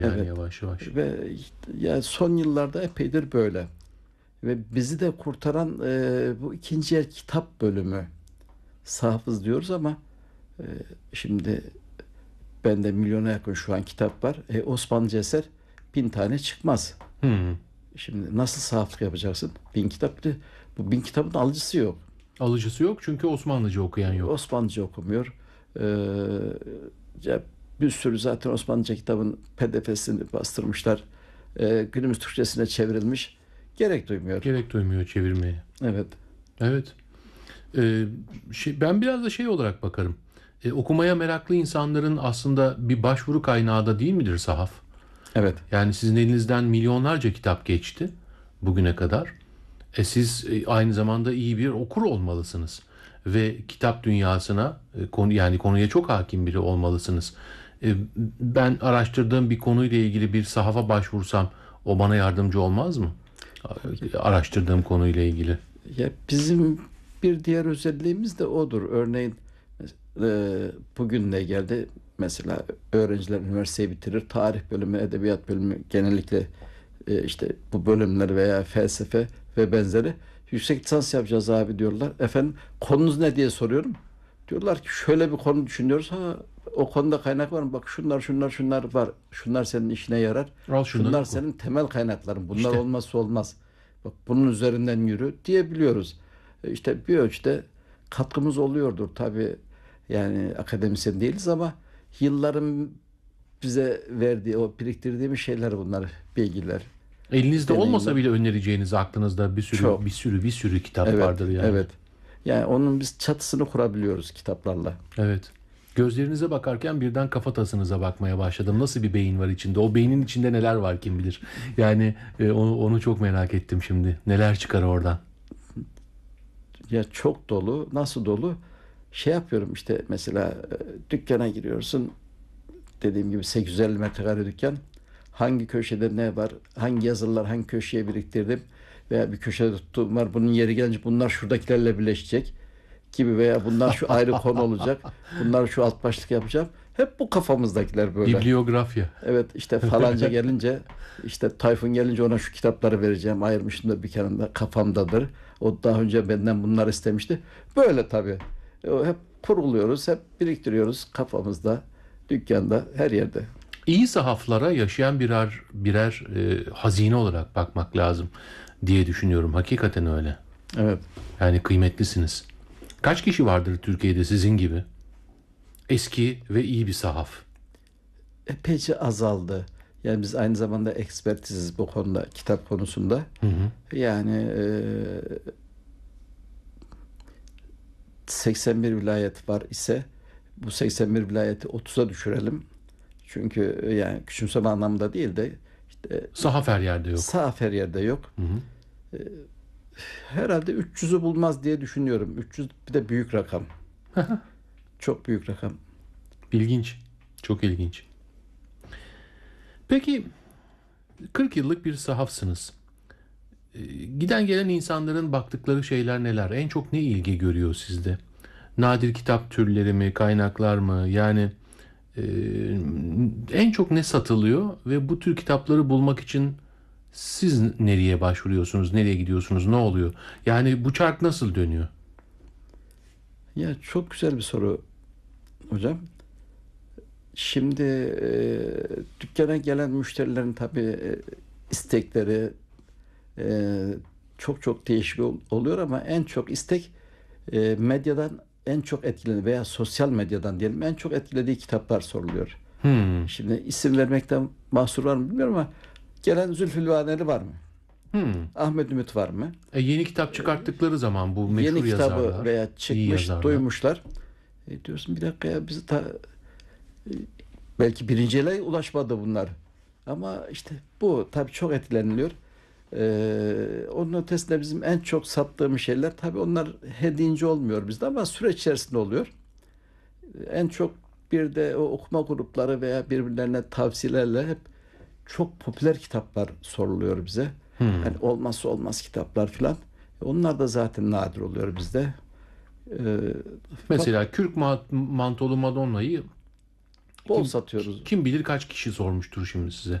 yani Evet. yavaş yavaş. Ve ya son yıllarda epeydir böyle. Ve bizi de kurtaran bu ikinci el kitap bölümü. Sahafız diyoruz ama e, şimdi bende milyona yakın şu an kitap var. Osmanlıca eser 1000 tane çıkmaz. Hmm. Şimdi nasıl sahaflık yapacaksın? 1000 kitap, bu 1000 kitabın alıcısı yok. Alıcısı yok çünkü Osmanlıca okuyan yok. Osmanlıca okumuyor. Ee, ya bir sürü zaten Osmanlıca kitabın PDF'sini bastırmışlar. Günümüz Türkçesine çevrilmiş. Gerek duymuyor. Gerek duymuyor çevirmeye. Evet. Evet. Ee, ben biraz da şey olarak bakarım. Okumaya meraklı insanların aslında bir başvuru kaynağı da değil midir sahaf? Evet. Yani sizin elinizden milyonlarca kitap geçti bugüne kadar. Siz aynı zamanda iyi bir okur olmalısınız ve kitap dünyasına yani konuya çok hakim biri olmalısınız. Ben araştırdığım bir konuyla ilgili bir sahafa başvursam o bana yardımcı olmaz mı? Araştırdığım konuyla ilgili. Ya bizim bir diğer özelliğimiz de odur. Örneğin bugün ne geldi? Mesela öğrenciler üniversiteyi bitirir. Tarih bölümü, edebiyat bölümü genellikle işte bu bölümler veya felsefe ve benzeri yüksek lisans yapacağız abi diyorlar. Efendim konunuz ne diye soruyorum. Diyorlar ki şöyle bir konu düşünüyoruz. Ha, o konuda kaynak var mı? Bak şunlar var. Şunlar senin işine yarar. Al şunları Şunlar oku. senin temel kaynakların. Bunlar İşte olmazsa olmaz. Bak bunun üzerinden yürü diyebiliyoruz. İşte bir ölçüde katkımız oluyordur tabii. Yani akademisyen değiliz ama yılların bize verdiği, o biriktirdiğimiz şeyler bunlar, bilgiler, elinizde olmasa deneyimler. bile önereceğiniz aklınızda bir sürü Çok. bir sürü bir sürü kitap Evet, vardır yani. evet. Yani onun biz çatısını kurabiliyoruz kitaplarla. Evet. Gözlerinize bakarken birden kafatasınıza bakmaya başladım. Nasıl bir beyin var içinde? O beynin içinde neler var kim bilir. Yani onu çok merak ettim şimdi. Neler çıkar oradan? Ya çok dolu, nasıl dolu? Şey yapıyorum işte mesela dükkana giriyorsun. Dediğim gibi 850 metrekare dükkan. Hangi köşede ne var? Hangi yazılar hangi köşeye biriktirdim? Veya bir köşede tuttuğum var. Bunun yeri gelince bunlar şuradakilerle birleşecek gibi veya bunlar şu ayrı konu olacak. Bunlar şu alt başlık yapacağım. Hep bu kafamızdakiler böyle. Bibliografya. Evet işte falanca gelince işte Tayfun gelince ona şu kitapları vereceğim. Ayırmışım da bir kenarında kafamdadır. O daha önce benden bunlar istemişti. Böyle tabii. Hep kurguluyoruz, hep biriktiriyoruz kafamızda, dükkanda, her yerde. İyi sahaflara yaşayan birer hazine olarak bakmak lazım diye düşünüyorum. Hakikaten öyle. Evet. Yani kıymetlisiniz. Kaç kişi vardır Türkiye'de sizin gibi? Eski ve iyi bir sahaf. Epeyce azaldı. Yani biz aynı zamanda ekspertiziz bu konuda, kitap konusunda. Hı hı. Yani 81 vilayet var ise bu 81 vilayeti 30'a düşürelim. Çünkü yani küçümseme anlamda değil de işte Sahaf her yerde yok. sağ her yerde yok. Hı hı. Herhalde 300'ü bulmaz diye düşünüyorum. 300 bir de büyük rakam. Çok büyük rakam. İlginç. Çok ilginç. Peki 40 yıllık bir sahafsınız. Giden gelen insanların baktıkları şeyler neler? En çok ne ilgi görüyor sizde? Nadir kitap türleri mi, kaynaklar mı? Yani e, en çok ne satılıyor ve bu tür kitapları bulmak için siz nereye başvuruyorsunuz, nereye gidiyorsunuz, ne oluyor? Yani bu çark nasıl dönüyor? Ya çok güzel bir soru hocam. Şimdi dükkana gelen müşterilerin tabii istekleri e, çok çok değişik oluyor ama en çok istek medyadan en çok etkilenen veya sosyal medyadan diyelim en çok etkilediği kitaplar soruluyor. Hmm. Şimdi isim vermekten mahsur var mı bilmiyorum ama gelen Zülfü Livaneli var mı? Hmm. Ahmet Ümit var mı? Yeni kitap çıkarttıkları zaman bu Yeni meşhur kitabı yazarlar, veya iyi çıkmış, yazarlar. duymuşlar. Diyorsun bir dakika ya bizi belki birinci ele ulaşmadı bunlar. Ama işte bu tabii çok etkileniliyor. Onun ötesinde bizim en çok sattığımız şeyler tabii onlar hediyince olmuyor bizde ama süreç içerisinde oluyor. En çok bir de o okuma grupları veya birbirlerine tavsiyelerle hep çok popüler kitaplar soruluyor bize. Hmm. Yani olmazsa olmaz kitaplar filan. Onlar da zaten nadir oluyor bizde. Ee, Mesela Kürk Mantolu Madonna'yı Bol satıyoruz. Kim bilir kaç kişi sormuştur şimdi size.